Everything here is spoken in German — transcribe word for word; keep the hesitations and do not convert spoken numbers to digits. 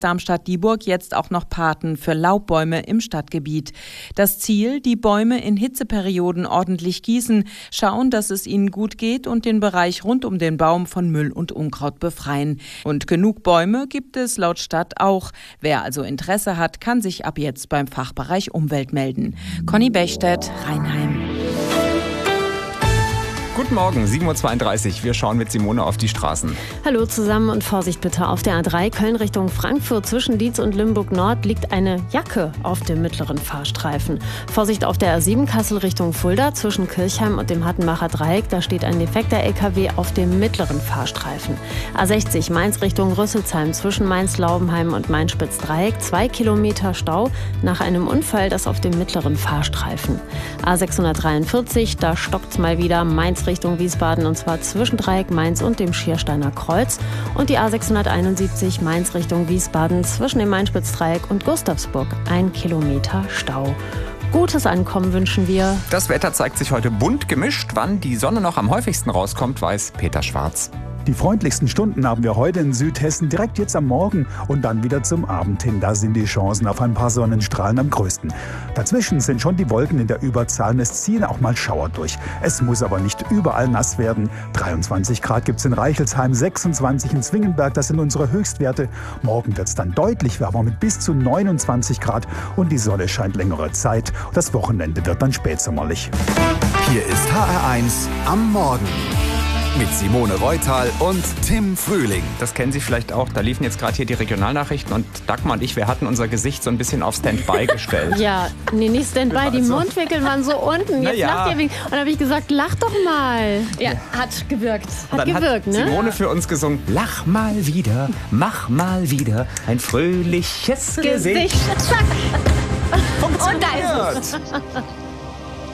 Darmstadt-Dieburg jetzt auch noch Paten für Laubbäume im Stadtgebiet. Das Ziel, die Bäume in Hitzeperioden ordentlich gießen, schauen, dass es ihnen gut geht und den Bereich rund um den Baum von Müll und Unkraut befreien. Und genug Bäume gibt es laut Stadt auch. Wer also Interesse hat, kann sich ab jetzt beim Fachbereich Umwelt melden. Conny Bechstedt, Rheinheim. Guten Morgen, sieben Uhr zweiunddreißig. Wir schauen mit Simone auf die Straßen. Hallo zusammen und Vorsicht bitte. Auf der A drei Köln Richtung Frankfurt zwischen Dietz und Limburg Nord liegt eine Jacke auf dem mittleren Fahrstreifen. Vorsicht auf der A sieben Kassel Richtung Fulda zwischen Kirchheim und dem Hattenbacher Dreieck. Da steht ein defekter L K W auf dem mittleren Fahrstreifen. A sechzig Mainz Richtung Rüsselsheim zwischen Mainz-Laubenheim und Mainz-Spitz-Dreieck. Zwei Kilometer Stau nach einem Unfall, das auf dem mittleren Fahrstreifen. A sechshundertdreiundvierzig, da stockt's mal wieder. Mainz Richtung Wiesbaden und zwar zwischen Dreieck Mainz und dem Schiersteiner Kreuz. Und die A sechshunderteinundsiebzig Mainz Richtung Wiesbaden zwischen dem Main-Spitz-Dreieck und Gustavsburg. Ein Kilometer Stau. Gutes Ankommen wünschen wir. Das Wetter zeigt sich heute bunt gemischt. Wann die Sonne noch am häufigsten rauskommt, weiß Peter Schwarz. Die freundlichsten Stunden haben wir heute in Südhessen, direkt jetzt am Morgen und dann wieder zum Abend hin. Da sind die Chancen auf ein paar Sonnenstrahlen am größten. Dazwischen sind schon die Wolken in der Überzahl und es ziehen auch mal Schauer durch. Es muss aber nicht überall nass werden. dreiundzwanzig Grad gibt es in Reichelsheim, sechsundzwanzig in Zwingenberg, das sind unsere Höchstwerte. Morgen wird es dann deutlich wärmer mit bis zu neunundzwanzig Grad und die Sonne scheint längere Zeit. Das Wochenende wird dann spätsommerlich. Hier ist H R eins am Morgen. Mit Simone Reutal und Tim Frühling. Das kennen Sie vielleicht auch. Da liefen jetzt gerade hier die Regionalnachrichten und Dagmar und ich, wir hatten unser Gesicht so ein bisschen auf Standby gestellt. Ja, nee, nicht Standby, die Also- Mundwinkel waren so unten. Jetzt ja. lacht ihr wegen. Und dann habe ich gesagt, lach doch mal. Ja, hat gewirkt. Und Hat dann gewirkt, hat ne? Simone für uns gesungen, lach mal wieder, mach mal wieder ein fröhliches Gesicht. Zack. Und da ist es.